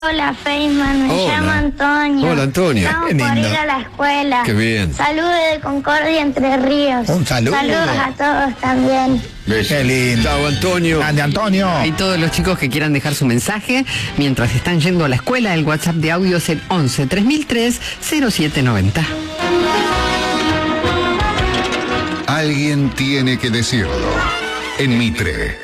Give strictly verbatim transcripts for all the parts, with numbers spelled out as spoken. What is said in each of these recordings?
Hola, Feynman, me Hola. llamo Antonio. Hola, Antonio. Estamos Qué por lindo. ir a la escuela. Qué bien. Saludos de Concordia, Entre Ríos. Un saludo. Saludos a todos también. Qué lindo. Chao, Antonio. Grande, Antonio. Y todos los chicos que quieran dejar su mensaje mientras están yendo a la escuela, el WhatsApp de audio es el once tres mil tres cero siete noventa. Alguien tiene que decirlo. En Mitre.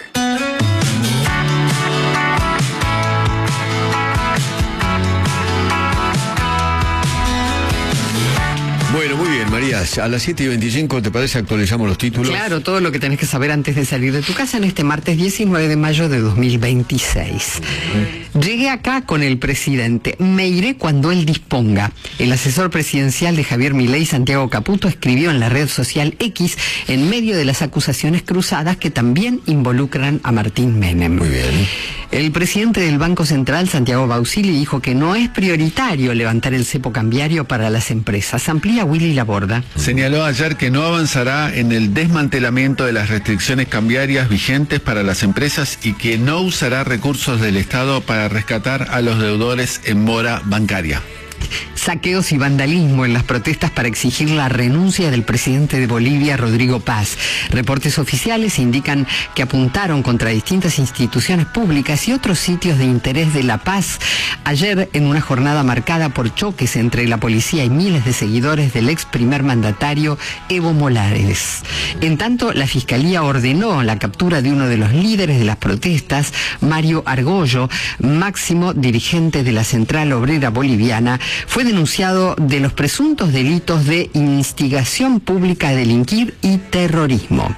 Bueno, muy bien, María. A las siete y veinticinco, ¿te parece actualizamos los títulos? Claro, todo lo que tenés que saber antes de salir de tu casa en este martes diecinueve de mayo de dos mil veintiséis. Llegué acá con el presidente. Me iré cuando él disponga. El asesor presidencial de Javier Milei, Santiago Caputo, escribió en la red social X en medio de las acusaciones cruzadas que también involucran a Martín Menem. Muy bien. El presidente del Banco Central, Santiago Bausili, dijo que no es prioritario levantar el cepo cambiario para las empresas. Amplía Willy Laborda. Señaló ayer que no avanzará en el desmantelamiento de las restricciones cambiarias vigentes para las empresas y que no usará recursos del Estado para rescatar a los deudores en mora bancaria. Saqueos y vandalismo en las protestas para exigir la renuncia del presidente de Bolivia, Rodrigo Paz. Reportes oficiales indican que apuntaron contra distintas instituciones públicas y otros sitios de interés de La Paz ayer en una jornada marcada por choques entre la policía y miles de seguidores del ex primer mandatario Evo Morales. En tanto, la Fiscalía ordenó la captura de uno de los líderes de las protestas, Mario Argollo, máximo dirigente de la Central Obrera Boliviana. Fue denunciado de los presuntos delitos de instigación pública a delinquir y terrorismo.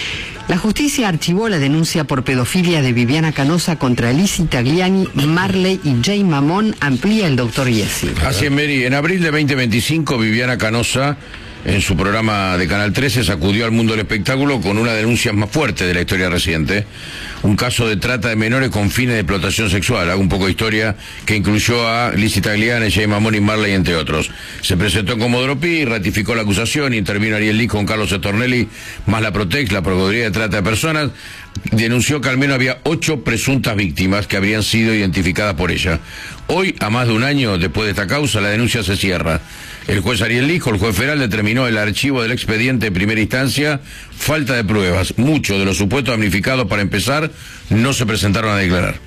La justicia archivó la denuncia por pedofilia de Viviana Canosa contra Lizzy Tagliani, Marley y Jay Mamón. Amplía el doctor Yesi. Así es, Mary. En abril de veinte veinticinco, Viviana Canosa, en su programa de Canal trece, sacudió al mundo del espectáculo con una denuncia más fuerte de la historia reciente. Un caso de trata de menores con fines de explotación sexual. Hago un poco de historia que incluyó a Lizzy Tagliani, Jay Mamón y Marley, entre otros. Se presentó en Comodoro Pi, ratificó la acusación, intervino Ariel Liz con Carlos Estornelli, más la Protex, la Procuraduría de Trata de Personas. Denunció que al menos había ocho presuntas víctimas que habrían sido identificadas por ella. Hoy, a más de un año después de esta causa, la denuncia se cierra. El juez Ariel Lijo, el juez federal, determinó el archivo del expediente de primera instancia, falta de pruebas. Muchos de los supuestos damnificados, para empezar, no se presentaron a declarar.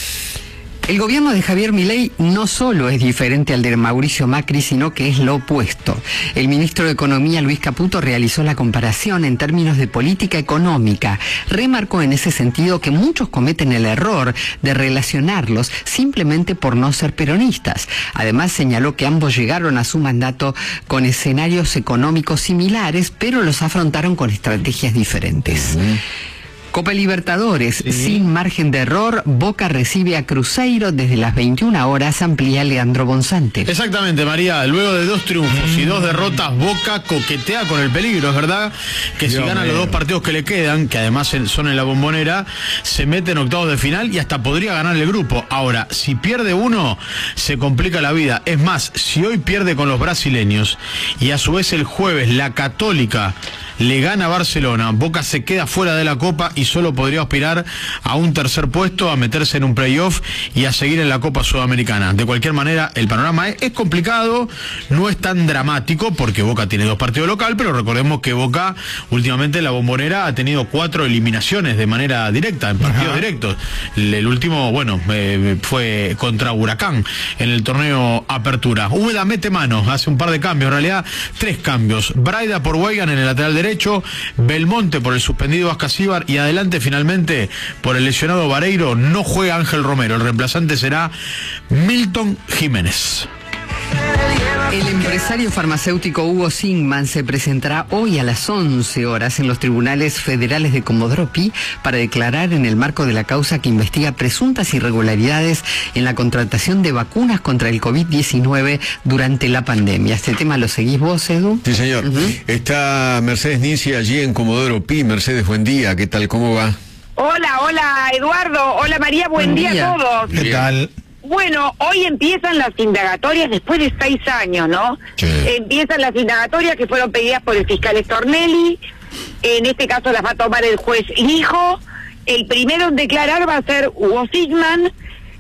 El gobierno de Javier Milei no solo es diferente al de Mauricio Macri, sino que es lo opuesto. El ministro de Economía, Luis Caputo, realizó la comparación en términos de política económica. Remarcó en ese sentido que muchos cometen el error de relacionarlos simplemente por no ser peronistas. Además, señaló que ambos llegaron a su mandato con escenarios económicos similares, pero los afrontaron con estrategias diferentes. Uh-huh. Copa Libertadores, sí. Sin margen de error, Boca recibe a Cruzeiro desde las veintiuna horas, amplía Leandro Bonzante. Exactamente, María, luego de dos triunfos mm. y dos derrotas, Boca coquetea con el peligro, es verdad que Dios si gana mío. los dos partidos que le quedan, que además son en la Bombonera, se mete en octavos de final y hasta podría ganar el grupo. Ahora, si pierde uno, se complica la vida. Es más, si hoy pierde con los brasileños y a su vez el jueves la Católica le gana a Barcelona, Boca se queda fuera de la Copa y solo podría aspirar a un tercer puesto, a meterse en un playoff y a seguir en la Copa Sudamericana. De cualquier manera, el panorama es, es complicado, no es tan dramático porque Boca tiene dos partidos local, pero recordemos que Boca últimamente en la Bombonera ha tenido cuatro eliminaciones de manera directa, en partidos Ajá. directos. El, el último, bueno, eh, fue contra Huracán en el torneo Apertura. Úbeda mete mano, hace un par de cambios, en realidad tres cambios. Braida por Weigan en el lateral derecho, derecho, Belmonte por el suspendido Ascasíbar y adelante finalmente por el lesionado Vareiro. No juega Ángel Romero, el reemplazante será Milton Jiménez. El empresario farmacéutico Hugo Zingman se presentará hoy a las once horas en los tribunales federales de Comodoro Pi para declarar en el marco de la causa que investiga presuntas irregularidades en la contratación de vacunas contra el COVID diecinueve durante la pandemia. ¿Este tema lo seguís vos, Edu? Sí, señor. Uh-huh. Está Mercedes Ninzi allí en Comodoro Pi. Mercedes, buen día. ¿Qué tal? ¿Cómo va? Hola, hola, Eduardo. Hola, María. Buen, buen día. día a todos. ¿Qué tal? Bueno, hoy empiezan las indagatorias después de seis años, ¿no? Sí. Empiezan las indagatorias que fueron pedidas por el fiscal Estornelli. En este caso las va a tomar el juez Lijo. El primero en declarar va a ser Hugo Zingman.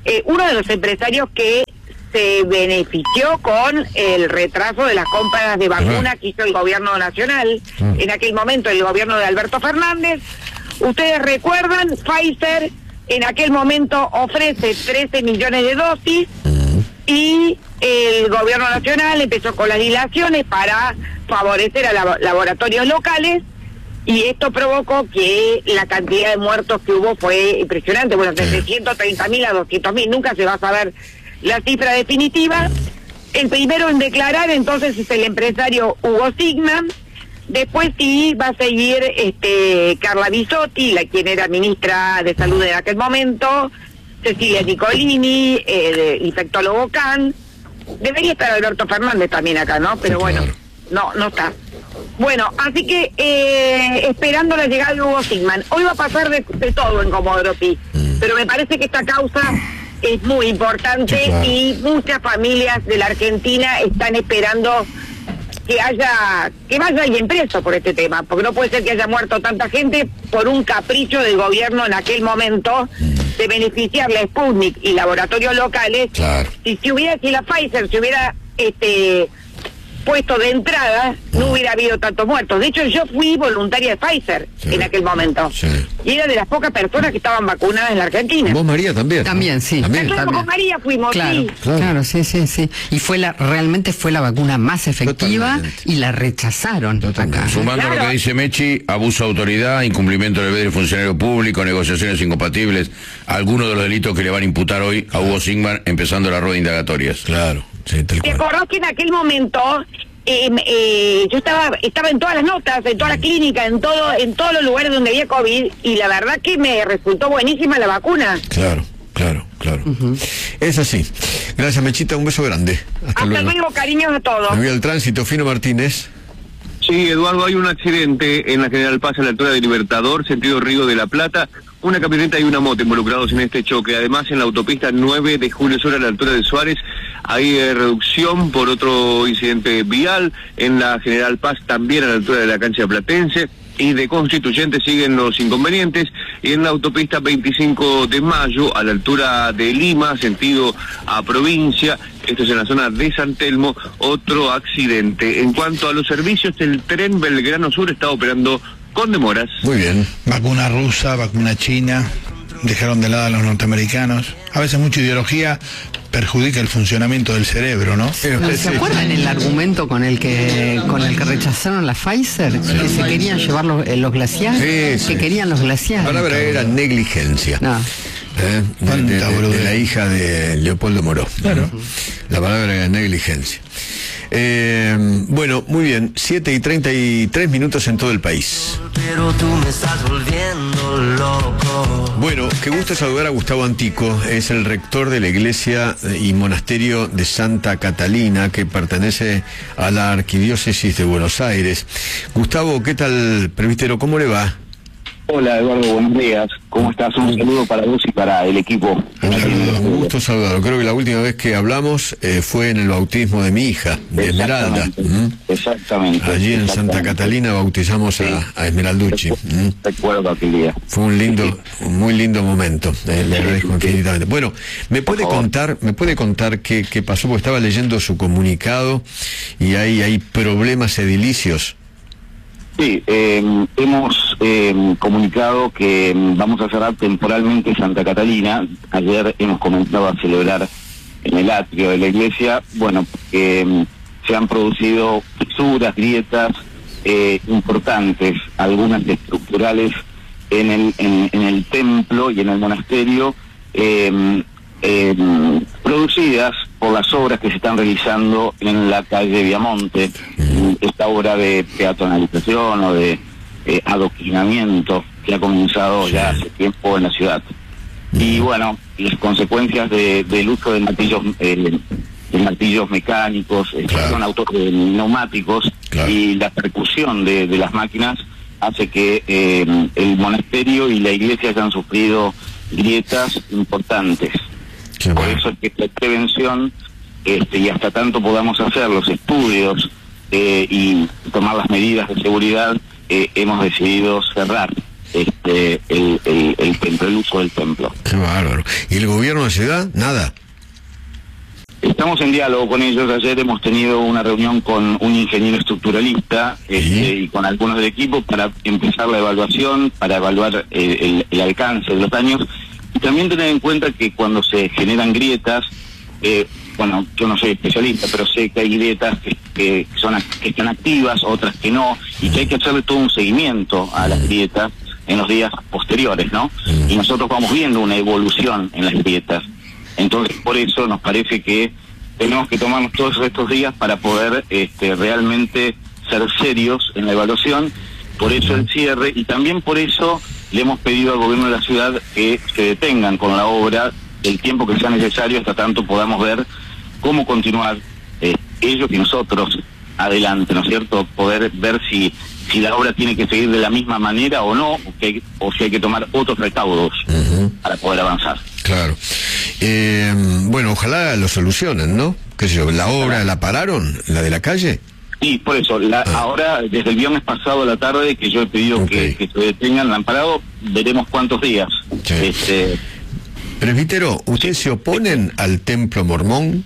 eh, uno de los empresarios que se benefició con el retraso de las compras de vacunas que hizo el gobierno nacional, uh-huh. en aquel momento el gobierno de Alberto Fernández. Ustedes recuerdan, Pfizer en aquel momento ofrece trece millones de dosis, uh-huh. y el gobierno nacional empezó con las dilaciones para favorecer a lab- laboratorios locales, y esto provocó que la cantidad de muertos que hubo fue impresionante, bueno, desde ciento treinta mil a doscientos mil, nunca se va a saber la cifra definitiva. El primero en declarar entonces es el empresario Hugo Sigman. Después sí va a seguir este Carla Bisotti, la quien era ministra de Salud en aquel momento, Cecilia Nicolini, el infectólogo Can. Debería estar Alberto Fernández también acá, ¿no? Pero bueno, no, no está. Bueno, así que eh, esperando la llegada de Hugo Sigman. Hoy va a pasar de, de todo en Comodoro Pi, pero me parece que esta causa es muy importante, sí, claro. y muchas familias de la Argentina están esperando que haya, que vaya alguien preso por este tema, porque no puede ser que haya muerto tanta gente por un capricho del gobierno en aquel momento de beneficiarle a Sputnik y laboratorios locales. Claro. Y si hubiera, si la Pfizer se hubiera este puesto de entrada, no hubiera habido tantos muertos. De hecho, yo fui voluntaria de Pfizer, sí, en aquel momento. Sí. Y era de las pocas personas que estaban vacunadas en la Argentina. ¿Vos, María, también? También, sí. ¿También? Nosotros con María fuimos, claro, sí. Claro. claro, sí, sí, sí. Y fue la, realmente fue la vacuna más efectiva. Totalmente. Y la rechazaron. Acá. Sumando claro. lo que dice Mechi, abuso de autoridad, incumplimiento del deber del funcionario público, negociaciones incompatibles, algunos de los delitos que le van a imputar hoy a Hugo Sigman, empezando la rueda de indagatorias. Claro, sí, tal cual. ¿Te acordás que en aquel momento Eh, eh, yo estaba estaba en todas las notas, en todas las clínicas, en todo en todos los lugares donde había COVID, y la verdad que me resultó buenísima la vacuna? Claro, claro, claro. Uh-huh. Es así. Gracias, Mechita, un beso grande. Hasta, Hasta luego. luego, cariños a todos. Me voy al tránsito, Fino Martínez. Sí, Eduardo, hay un accidente en la General Paz a la altura de Libertador, sentido Río de la Plata. Una camioneta y una moto involucrados en este choque. Además, en la autopista nueve de julio sur a la altura de Suárez hay eh, reducción por otro incidente vial. En la General Paz también a la altura de la cancha platense. Y de Constituyente siguen los inconvenientes. Y en la autopista veinticinco de mayo a la altura de Lima, sentido a provincia, esto es en la zona de San Telmo, otro accidente. En cuanto a los servicios, el tren Belgrano Sur está operando con demoras. Muy bien. Vacuna rusa, vacuna china, dejaron de lado a los norteamericanos. A veces mucha ideología perjudica el funcionamiento del cerebro, ¿no? ¿Se acuerdan el argumento con el que con el que rechazaron la Pfizer? Sí. Que se querían llevar los, los glaciares, sí, sí. que querían los glaciares. La palabra era negligencia. No. ¿Eh? De, de, de, de la hija de Leopoldo Moró. Claro. La palabra era negligencia. Eh, bueno, muy bien, siete y treinta y tres minutos en todo el país. Pero tú me estás volviendo loco. Bueno, qué gusto saludar a Gustavo Antico, es el rector de la iglesia y monasterio de Santa Catalina, que pertenece a la Arquidiócesis de Buenos Aires. Gustavo, ¿qué tal, presbítero? ¿Cómo le va? Hola, Eduardo, buenos días. ¿Cómo estás? Un saludo para vos y para el equipo. Un gusto saludarlo. Creo que la última vez que hablamos eh, fue en el bautismo de mi hija, de Esmeralda. ¿Mm? Exactamente. Allí en exactamente. Santa Catalina bautizamos sí. a, a Esmeralducci. ¿Mm? Recuerdo aquel día. Fue un lindo, un muy lindo momento. Eh, le agradezco infinitamente. Bueno, ¿me puede contar, me puede contar qué, qué pasó? Porque estaba leyendo su comunicado y ahí hay problemas edilicios. Sí, eh, hemos eh, comunicado que vamos a cerrar temporalmente Santa Catalina. Ayer hemos comenzado a celebrar en el atrio de la iglesia, bueno, porque eh, se han producido fisuras, grietas eh, importantes, algunas estructurales en el en, en el templo y en el monasterio, eh, eh, producidas por las obras que se están realizando en la calle Viamonte, esta obra de peatonalización o de eh, adoquinamiento que ha comenzado ya hace tiempo en la ciudad. Y bueno, las consecuencias de, del uso de martillos, eh, de martillos mecánicos, eh, claro. son autos de neumáticos, claro. y la percusión de, de las máquinas hace que eh, el monasterio y la iglesia hayan sufrido grietas importantes. Qué Por bueno. eso es que esta prevención, este, y hasta tanto podamos hacer los estudios eh, y tomar las medidas de seguridad, eh, hemos decidido cerrar este, el, el, el templo, el uso del templo. Qué bárbaro. ¿Y el gobierno de la ciudad? Nada. Estamos en diálogo con ellos. Ayer hemos tenido una reunión con un ingeniero estructuralista este, y con algunos del equipo para empezar la evaluación, para evaluar el, el, el alcance de los daños y también tener en cuenta que cuando se generan grietas, eh, bueno, yo no soy especialista, pero sé que hay grietas que, que, son, que están activas, otras que no, y que hay que hacerle todo un seguimiento a las grietas en los días posteriores, ¿no? Y nosotros vamos viendo una evolución en las grietas. Entonces, por eso nos parece que tenemos que tomarnos todos estos días para poder este, realmente ser serios en la evaluación. Por eso el cierre, y también por eso le hemos pedido al gobierno de la ciudad que se detengan con la obra el tiempo que sea necesario hasta tanto podamos ver cómo continuar eh, ellos y nosotros adelante, ¿no es cierto? Poder ver si si la obra tiene que seguir de la misma manera o no, o, que, o si hay que tomar otros recaudos uh-huh. para poder avanzar. Claro. Eh, bueno, ojalá lo solucionen, ¿no? ¿Qué sé yo? ¿La obra la pararon? ¿La de la calle? Sí, por eso. La, ah. Ahora, desde el viernes pasado a la tarde, que yo he pedido okay. que, que se detengan, la han parado, veremos cuántos días. Sí. Este... Presbítero, ¿ustedes se oponen al templo mormón?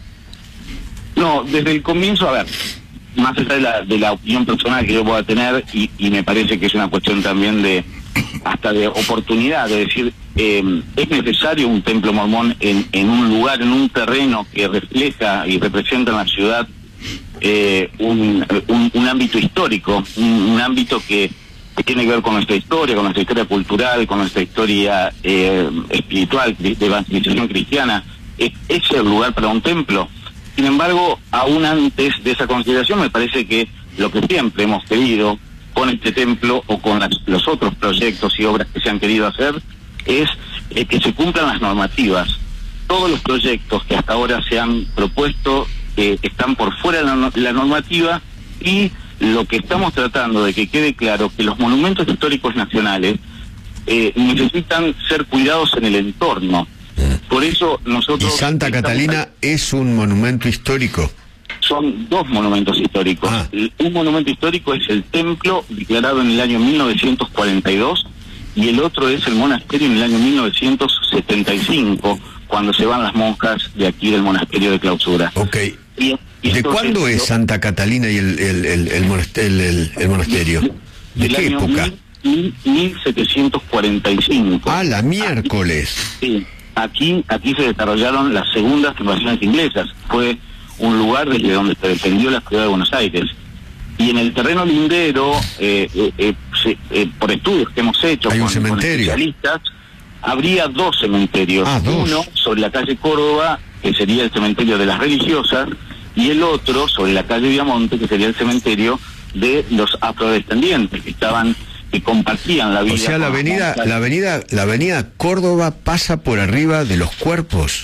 No, desde el comienzo, a ver, más allá de la, de la opinión personal que yo pueda tener, y, y me parece que es una cuestión también de hasta de oportunidad, de decir, eh, es necesario un templo mormón en, en un lugar, en un terreno que refleja y representa en la ciudad eh, un, un, un ámbito histórico, un, un ámbito que, que tiene que ver con nuestra historia, con nuestra historia cultural, con nuestra historia eh, espiritual, de, de evangelización cristiana. ¿Es, ¿Es el lugar para un templo? Sin embargo, aún antes de esa consideración, me parece que lo que siempre hemos pedido con este templo o con las, los otros proyectos y obras que se han querido hacer es eh, que se cumplan las normativas. Todos los proyectos que hasta ahora se han propuesto eh, están por fuera de la, la normativa, y lo que estamos tratando de que quede claro que los monumentos históricos nacionales eh, necesitan ser cuidados en el entorno. Por eso nosotros... ¿Y Santa Catalina es un monumento histórico? Son dos monumentos históricos. Ah. Un monumento histórico es el templo, declarado en el año mil novecientos cuarenta y dos, y el otro es el monasterio en el año mil novecientos setenta y cinco, cuando se van las monjas de aquí del monasterio de clausura. Ok. Y, y ¿De cuándo es Santa Catalina y el, el, el, el, monasterio, el, el, el monasterio? ¿De qué época? mil setecientos cuarenta y cinco. Ah, la miércoles. Sí. Aquí, aquí se desarrollaron las segundas fundaciones inglesas. Fue un lugar desde donde se defendió la ciudad de Buenos Aires. Y en el terreno lindero, eh, eh, eh, se, eh, por estudios que hemos hecho ¿Hay con, un cementerio? con especialistas, habría dos cementerios. Ah, dos. Uno sobre la calle Córdoba, que sería el cementerio de las religiosas, y el otro sobre la calle Viamonte, que sería el cementerio de los afrodescendientes, que estaban... que compartían la vida. O sea, la avenida, la avenida, la avenida Córdoba pasa por arriba de los cuerpos.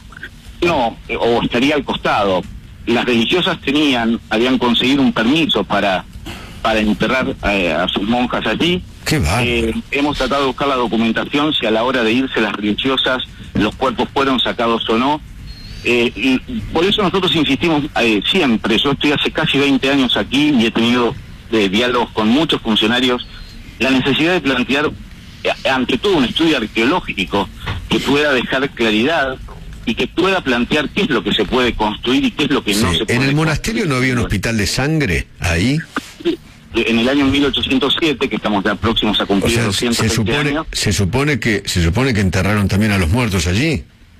No, o estaría al costado. Las religiosas tenían, habían conseguido un permiso para para enterrar eh, a sus monjas allí. Qué va. Eh, hemos tratado de buscar la documentación si a la hora de irse las religiosas los cuerpos fueron sacados o no. Eh, y por eso nosotros insistimos eh, siempre. Yo estoy hace casi veinte años aquí y he tenido eh, diálogos con muchos funcionarios. La necesidad de plantear, ante todo, un estudio arqueológico que pueda dejar claridad y que pueda plantear qué es lo que se puede construir y qué es lo que sí. no se puede. ¿En el monasterio no había un hospital de sangre ahí? En el año mil ochocientos siete, que estamos ya próximos a cumplir, o sea, doscientos se supone, años. Se supone que se supone que enterraron también a los muertos allí.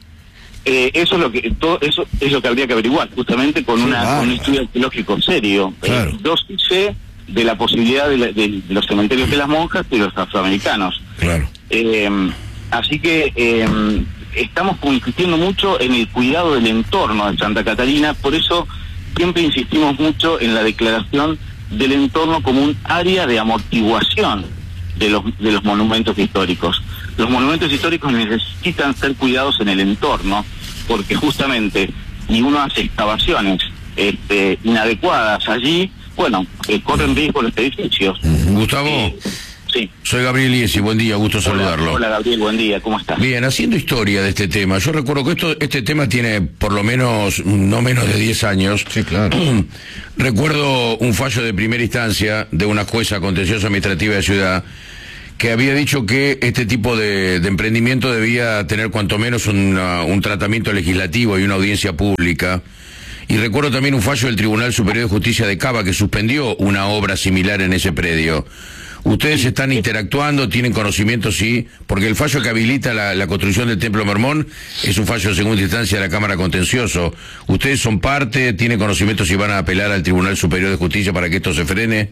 Eh, eso es lo que todo eso es lo que habría que averiguar, justamente con, sí, una, con un estudio arqueológico serio. Claro. Eh, dos sé de la posibilidad de, la, de, de los cementerios de las monjas y los afroamericanos. Claro. Eh, así que eh, estamos insistiendo mucho en el cuidado del entorno de Santa Catalina, por eso siempre insistimos mucho en la declaración del entorno como un área de amortiguación de los de los monumentos históricos. Los monumentos históricos necesitan ser cuidados en el entorno, porque justamente si uno hace excavaciones este, inadecuadas allí, bueno, eh, corren riesgo los edificios. Gustavo, eh, sí. Soy Gabriel Iesi, buen día, gusto hola, saludarlo. Hola Gabriel, buen día, ¿cómo estás? Bien, haciendo historia de este tema, yo recuerdo que esto, este tema tiene por lo menos, no menos de diez años. Sí, claro. Recuerdo un fallo de primera instancia de una jueza contenciosa administrativa de Ciudad que había dicho que este tipo de, de emprendimiento debía tener cuanto menos una, un tratamiento legislativo y una audiencia pública. Y recuerdo también un fallo del Tribunal Superior de Justicia de Cava que suspendió una obra similar en ese predio. ¿Ustedes están interactuando, tienen conocimiento, sí? Porque el fallo que habilita la, la construcción del Templo Mormón es un fallo de segunda instancia de la Cámara Contencioso. ¿Ustedes son parte, tienen conocimiento si van a apelar al Tribunal Superior de Justicia para que esto se frene?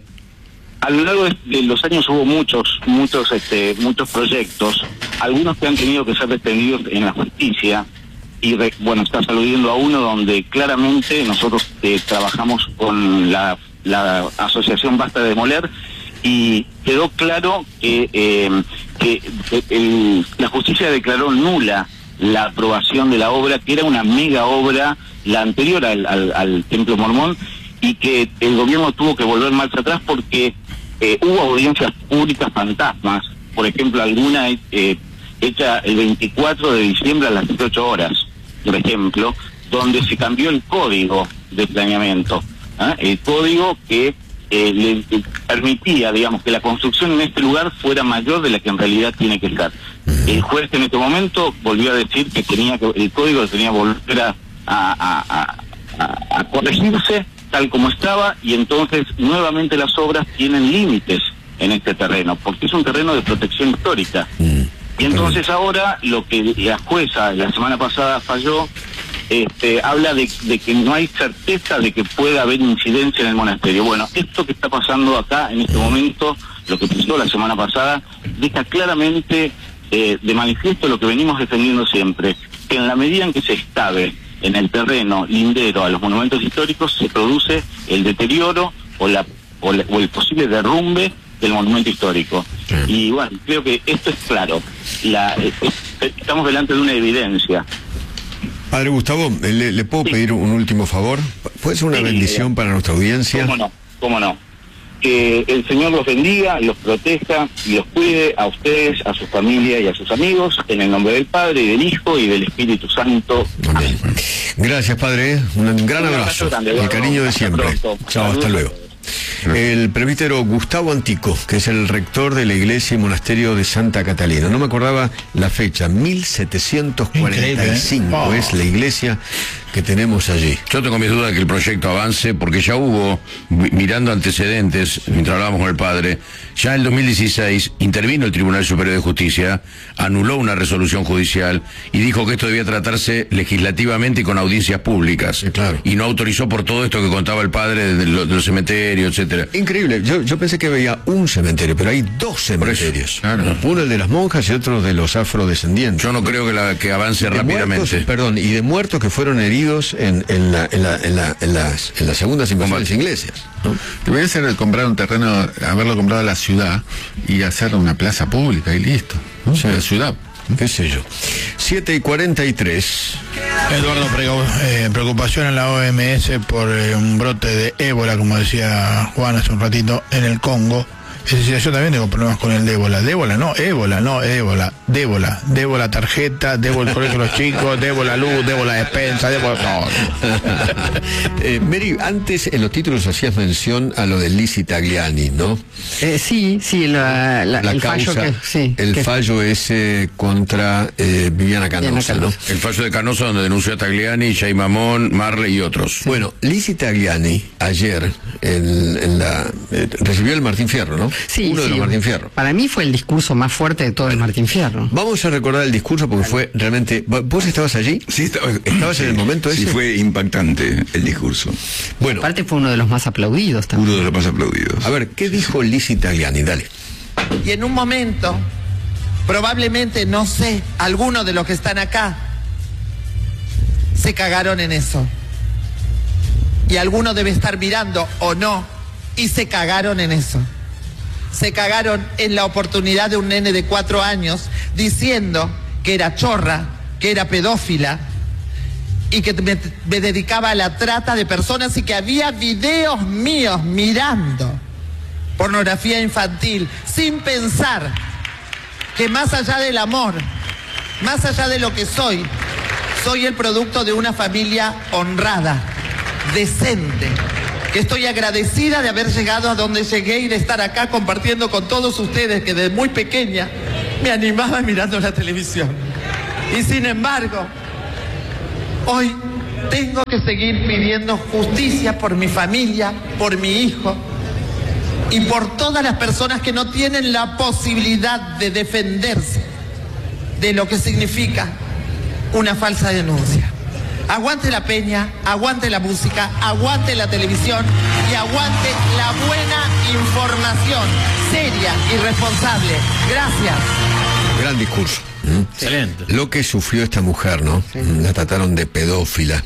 A lo largo de los años hubo muchos, muchos, este, muchos proyectos, algunos que han tenido que ser defendidos en la justicia, y re, bueno, estás aludiendo a uno donde claramente nosotros eh, trabajamos con la, la asociación Basta de Demoler, y quedó claro que, eh, que el, la justicia declaró nula la aprobación de la obra, que era una mega obra, la anterior al, al, al Templo Mormón, y que el gobierno tuvo que volver marcha atrás porque eh, hubo audiencias públicas fantasmas, por ejemplo, alguna eh, hecha el veinticuatro de diciembre a las dieciocho horas, por ejemplo, donde se cambió el código de planeamiento, ¿eh? El código que eh, le, le permitía, digamos, que la construcción en este lugar fuera mayor de la que en realidad tiene que estar. El juez en este momento volvió a decir que tenía que el código tenía que volver a, a, a, a, a corregirse tal como estaba, y entonces nuevamente las obras tienen límites en este terreno, porque es un terreno de protección histórica. Y entonces ahora lo que la jueza la semana pasada falló, este, habla de, de que no hay certeza de que pueda haber incidencia en el monasterio. Bueno, esto que está pasando acá en este momento, lo que pasó la semana pasada, deja claramente eh, de manifiesto lo que venimos defendiendo siempre, que en la medida en que se excabe en el terreno lindero a los monumentos históricos, se produce el deterioro o, la, o, la, o el posible derrumbe del monumento histórico. Sí. Y bueno, creo que esto es claro. La, eh, estamos delante de una evidencia. Padre Gustavo, ¿le, le puedo sí. pedir un último favor? ¿Puede ser una sí, bendición eh, para nuestra audiencia? ¿Cómo no? ¿Cómo no? Que el Señor los bendiga, los proteja y los cuide a ustedes, a su familia y a sus amigos, en el nombre del Padre y del Hijo y del Espíritu Santo. Amén. Gracias, Padre. Un gran un abrazo. Grande, el cariño de siempre. Chao, hasta luego. El presbítero Gustavo Antico, que es el rector de la iglesia y monasterio de Santa Catalina. No me acordaba la fecha, mil setecientos cuarenta y cinco, ¿eh? Oh. Es la iglesia que tenemos allí. Yo tengo mis dudas de que el proyecto avance, porque ya hubo, mirando antecedentes, mientras hablábamos con el padre, ya en el dos mil dieciséis intervino el Tribunal Superior de Justicia, anuló una resolución judicial y dijo que esto debía tratarse legislativamente y con audiencias públicas. Sí, claro. Y no autorizó por todo esto que contaba el padre de, lo, de los cementerios, etcétera. Increíble, yo, yo pensé que veía un cementerio, pero hay dos cementerios. Claro. Uno el de las monjas y otro de los afrodescendientes. Yo no creo que, la, que avance de rápidamente. Muertos, perdón, y de muertos que fueron heridos en, en, la, en, la, en, la, en, las, en las segundas invasiones iglesias, ¿no? Debería ser comprar un terreno, haberlo comprado a la ciudad y hacer una plaza pública y listo, ¿no? Sí. La ciudad. Qué sé yo. siete y cuarenta y tres. Eduardo, eh, preocupación en la O M S por eh, un brote de ébola, como decía Juan hace un ratito, en el Congo. Es decir, yo también tengo problemas con el débola. Débola, no, ébola, no, ébola. Débola, debo la tarjeta, debo el colegio de los chicos, debo la luz, debo la despensa, debo... No. eh, Mary, antes en los títulos hacías mención a lo de Lizzie Tagliani, ¿no? Eh, sí, sí, la, la, la el causa, fallo que... Sí, el que... fallo ese contra eh, Viviana Canosa, Viviana ¿no? El fallo de Canosa donde denunció a Tagliani, Jay Mamón, Marley y otros. Sí. Bueno, Lizzie Tagliani ayer en, en la eh, recibió el Martín Fierro, ¿no? Sí, Uno sí. de los Martín Fierro. Para mí fue el discurso más fuerte de todo el Martín Fierro. Vamos a recordar el discurso porque fue realmente... ¿Vos estabas allí? Sí, estaba, ¿Estabas en el momento ese? Sí, fue impactante el discurso. Bueno. Aparte fue uno de los más aplaudidos también. Uno de los más aplaudidos. A ver, ¿qué dijo Lizzie Tagliani? Dale. Y en un momento, probablemente, no sé, algunos de los que están acá se cagaron en eso. Y alguno debe estar mirando o no, y se cagaron en eso. Se cagaron en la oportunidad de un nene de cuatro años diciendo que era chorra, que era pedófila y que me, me dedicaba a la trata de personas y que había videos míos mirando pornografía infantil sin pensar que más allá del amor, más allá de lo que soy, soy el producto de una familia honrada, decente, que estoy agradecida de haber llegado a donde llegué y de estar acá compartiendo con todos ustedes, que desde muy pequeña me animaba mirando la televisión. Y sin embargo, hoy tengo que seguir pidiendo justicia por mi familia, por mi hijo y por todas las personas que no tienen la posibilidad de defenderse de lo que significa una falsa denuncia. Aguante la peña, aguante la música, aguante la televisión y aguante la buena información, seria y responsable. Gracias. Gran discurso. Excelente. Lo que sufrió esta mujer, ¿no? Sí. La trataron de pedófila.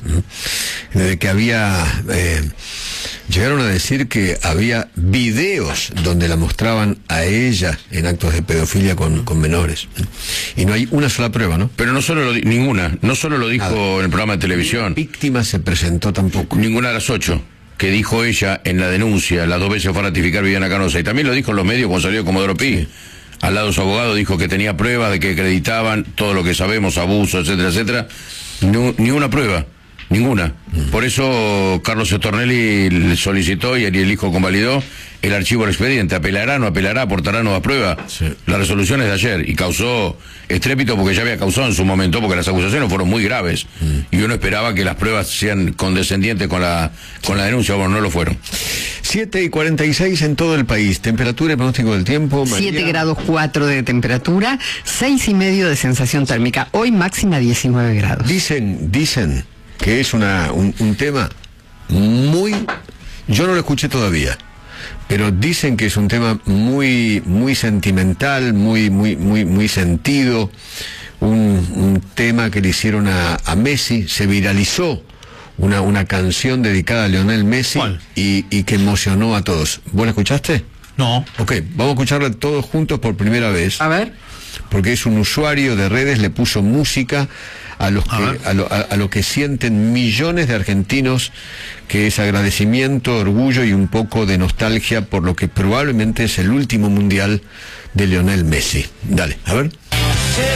Desde que había... Eh, llegaron a decir que había videos donde la mostraban a ella en actos de pedofilia con, con menores. Y no hay una sola prueba, ¿no? Pero no solo lo di ninguna, no solo lo dijo Nada. en el programa de televisión. Víctima se presentó tampoco. Ninguna de las ocho que dijo ella en la denuncia, las dos veces fue a ratificar Viviana Canosa. Y también lo dijo en los medios cuando salió Comodoro Pi. Sí. Al lado de su abogado dijo que tenía pruebas de que acreditaban todo lo que sabemos, abuso, etcétera, etcétera. No, ni una prueba, ninguna. Mm. Por eso Carlos Stornelli le solicitó y el hijo convalidó el archivo del expediente. ¿Apelará, no apelará, aportará nueva prueba? Sí. La resolución es de ayer y causó estrépito porque ya había causado en su momento, porque las acusaciones fueron muy graves. Mm. Y uno esperaba que las pruebas sean condescendientes con la, con la denuncia. Bueno, no lo fueron. siete y cuarenta y seis en todo el país. Temperatura y pronóstico del tiempo. siete grados cuatro de temperatura, seis y medio de sensación térmica. Hoy máxima diecinueve grados. Dicen, dicen que es una, un, un tema muy... Yo no lo escuché todavía, pero dicen que es un tema muy, muy sentimental, muy, muy, muy, muy sentido. Un, un tema que le hicieron a, a Messi, se viralizó. Una, una canción dedicada a Lionel Messi y, y que emocionó a todos. ¿Vos la escuchaste? No. Ok, vamos a escucharla todos juntos por primera vez. A ver. Porque es un usuario de redes, le puso música a, los que, a, lo, a, a lo que sienten millones de argentinos, que es agradecimiento, orgullo y un poco de nostalgia por lo que probablemente es el último mundial de Lionel Messi. Dale, a ver.